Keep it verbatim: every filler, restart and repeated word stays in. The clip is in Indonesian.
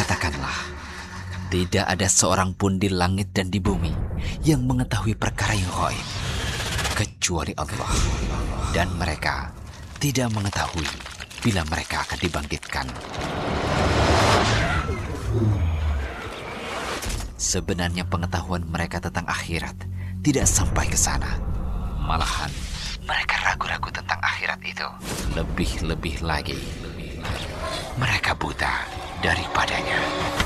Katakanlah, tidak ada seorang pun di langit dan di bumi yang mengetahui perkara yang gaib kecuali Allah, dan mereka tidak mengetahui bila mereka akan dibangkitkan. Sebenarnya pengetahuan mereka tentang akhirat tidak sampai ke sana. Malahan mereka ragu-ragu tentang akhirat itu. Lebih-lebih lagi, mereka buta daripadanya.